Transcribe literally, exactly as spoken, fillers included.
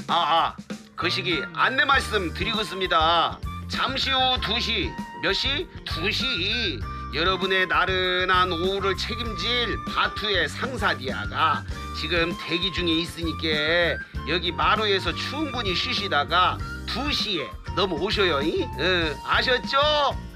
아, 아, 그 시기 안내 말씀 드리겠습니다. 잠시 후 두 시, 몇 시? 두 시. 여러분의 나른한 오후를 책임질 바투의 상사디아가 지금 대기 중에 있으니까 여기 마루에서 충분히 쉬시다가 두 시에 넘어오셔요. 이? 어, 아셨죠?